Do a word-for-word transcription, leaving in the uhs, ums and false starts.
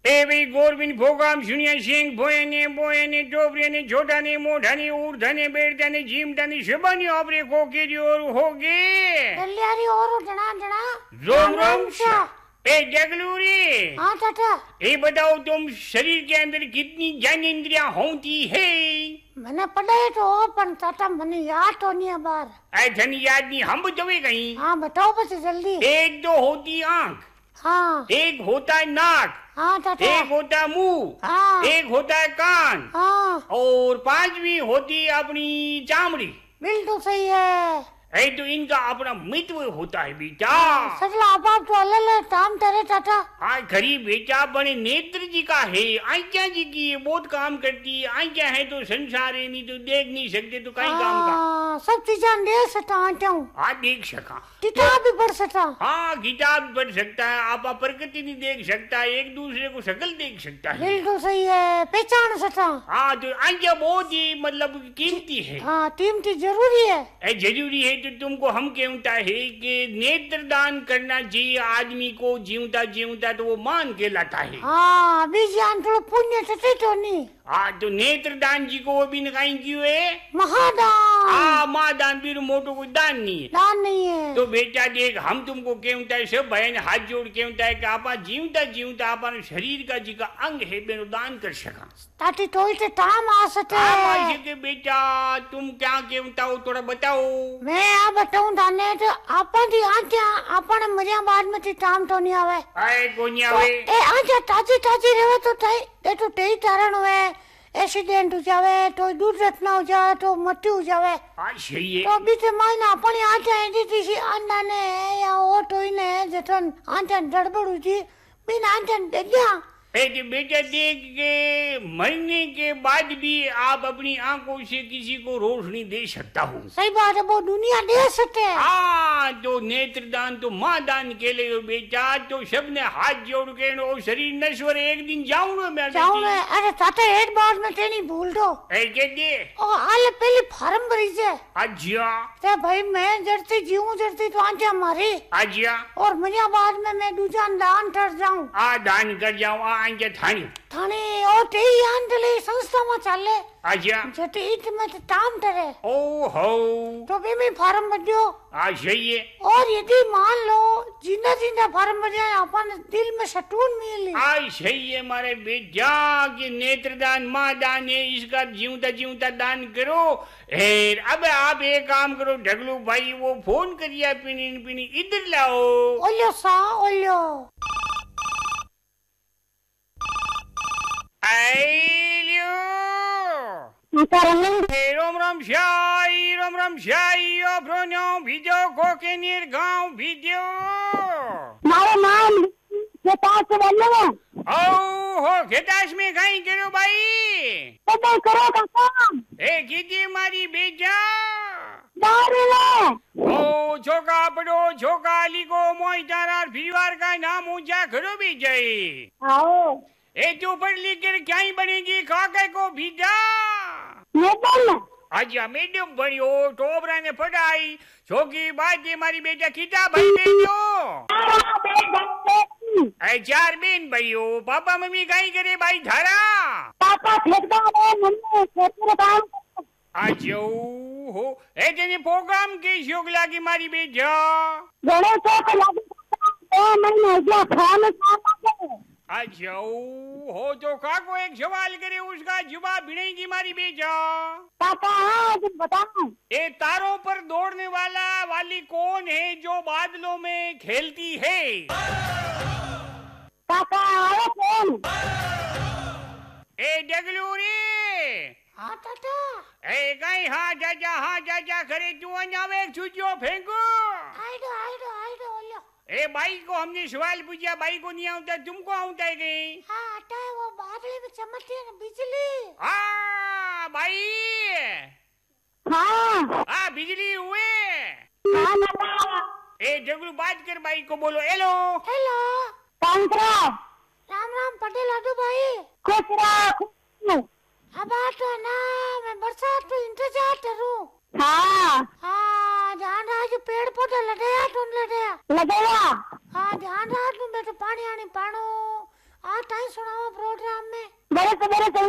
ए भाई गोरबिन भोगाम सुनिया सिंह भोयने बोयने डोबरेने झोटाने मोढ़ाने ऊर्धने बैठने जीमटाने शबानी आपरे कोकेरी और होगे दलियारी और जना जना रोम रोम सा ए जगलूरी। हाँ चाचा। ए बताओ तुम शरीर के अंदर कितनी ज्ञानेंद्रियां होती है? मैंने पढ़े तो पर चाचा मैंने याद तो नहीं है बार। ऐ धन याद नहीं हम बतावे कहीं। हाँ बताओ बस जल्दी। एक तो होती आंख। हाँ। एक होता है नाक। हाँ चाचा। एक होता है मुंह। हाँ। एक होता है कान। हाँ। और पांचवी होती है अपनी चामड़ी। बिल्कुल सही है। ऐ तो इनका अपना मित्व होता है बेटा। सचला आप आप तो अलग काम करे चाचा। हाँ खरी बेटा बड़े नेत्र जी का है, आज्ञा जी की बहुत काम करती है। आज्ञा है तो संसार है, नहीं तो देख नहीं सकते तो कहीं काम का सब चीजें देख सकता हूँ। हाँ देख सका, किताब भी पढ़ सकता। हाँ किताब भी पढ़ सकता है, आप प्रकृति नहीं देख सकता, एक दूसरे को शकल देख सकता है। बिल्कुल सही है, पहचान सकता। हाँ तो आज्ञा बहुत ही मतलब कीमती है। हाँ कीमती जरूरी है। ऐ जरूरी है तो तुमको हम कहता है कि नेत्र दान करना चाहिए आदमी को, जीवता जीवता तो वो मान कहलाता है। हाँ अभी जान थोड़ा पुण्य सच्चे तो नहीं। हाँ तो नेत्र दान जी को वो भी नकाई क्यों है? महादान। हाँ महादान भी मोटो कोई दान नहीं है। दान नहीं है। तो बेटा देख हम तुमको कहता है सब बहन हाथ जोड़ कहता है कि आपा जीवता जीवता आपा शरीर का जी का अंग है बेनो दान कर सका ताकि तो इसे काम आ सके। हाँ के बेटा तुम क्या कहता हो थोड़ा बताओ। मैं आप बताऊं थाने तो आपा दी आज्ञा आपा ने मरिया बाद में ती काम तो नहीं आवे। आए को नहीं आवे। ए आज्ञा ताजी ताजी रहे तो थे ए तो तेई कारण हुए एक्सीडेंट हो जावे तो दुर्घटना हो जावे तो मृत्यु हो जावे। हाँ सही है। तो अभी से मायने अपनी आज्ञा है दी थी अंडा ने या वो तो इने जतन आज्ञा गड़बड़ हुई थी बिना आज्ञा दे दिया। ए बेटा देख के मरने के बाद भी आप अपनी आंखों से किसी को रोशनी दे सकता हूँ। सही बात है, वो दुनिया दे सके। हाँ तो नेत्र दान तो माँ दान के लिए बेटा तो सबने हाथ जोड़ के नो शरीर नश्वर एक दिन जाऊंगा मैं। जाऊंगा। अरे ताते एक बार में तेरी भूल दो। ए के दे। ओ आले पहले फार्म भरी से। अच्छा। ते भाई मैं जड़ती जीऊं जड़ती तो आंजा मारी। अच्छा। और मरिया बाद में मैं दूजा दान कर जाऊं। आ दान कर जाऊं आंजा थानी। थानी ओ ते आंदले संस्था में चले। अच्छा। जते इत में तो काम करे। ओ हो। तो भी मैं फार्म भर दियो। आ सही है। और यदि मान लो जिंदा जिंदा फार्म भर जाए अपन दिल में सकून मिले। आ सही है मारे बेटा कि नेत्र दान माँ दान है, इसका जीवता जीवता दान करो। एर अब आप एक काम करो ढगलू भाई वो फोन करिया पिनी पिनी इधर लाओ। ओलो सा ओलो। रोम रोम शाही रोम रोम शाही ओ प्रोन्यो भिजो कोके निर गांव भिजो। मारे नाम खेतास से बोलने में। ओ हो खेतास में कहीं करो भाई। तो तो करो का काम। ए कीजिए मारी बेटा। दारू ले। ओ छोका पड़ो छोका लिखो मोई तारा फिरवार का नाम ऊंचा करो भी जाए। आओ। ए जो पढ़ लिख कर क्या ही बनेगी काके को भीजा। मैडम। अच्छा मैडम बनियो टोबरा ने पढ़ाई छोकी बात है मारी बेटा किताब भर भेजो। ऐ चार बेन भैयो पापा मम्मी कहीं करे भाई धारा। पापा ठेकेदार है मम्मी खेत काम। अच्छा हो ए तेने प्रोग्राम के शौक लागी मारी बेटा। गणेश को लागी दो महीने जो खाने खाना। अच्छा हो तो काको एक सवाल करे उसका जवाब भिड़ेगी मारी बेटा। पापा हाँ तुम बताओ। ये तारों पर दौड़ने वाला वाली कौन है जो बादलों में खेलती है? पापा आए कौन? ए डगलू रे। हाँ चाचा। ए गई हाँ चाचा हाँ चाचा करे तू अंजावे छुचियो फेंको। आइडो आइडो आइडो ओलो। ए भाई को हमने सवाल पूछा भाई को नहीं आता तुमको आता है गई। हाँ आता है वो बादल में चमकती है बिजली। हाँ भाई। हाँ। हाँ बिजली हुए। हाँ बाबा। ए जगलू बात कर भाई को बोलो हेलो। हेलो। पंकरा। राम राम पटेल लाडू भाई। खुश रहो। अब तो ना मैं बरसात तो इंतजार करूं। हाँ। हाँ ध्यान रहा जो पेड़ पौधे लगे तो लगे। लगेगा। हाँ ध्यान रहा तुम बेटे पानी आनी पानो। आज टाइम सुनाओ मेरे से मेरे से